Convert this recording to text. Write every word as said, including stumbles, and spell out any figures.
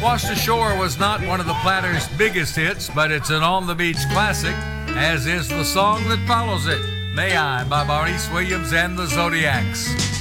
Washed Ashore was not one of the Platters' biggest hits, but it's an on the beach classic, as is the song that follows it, May I by Maurice Williams and the Zodiacs.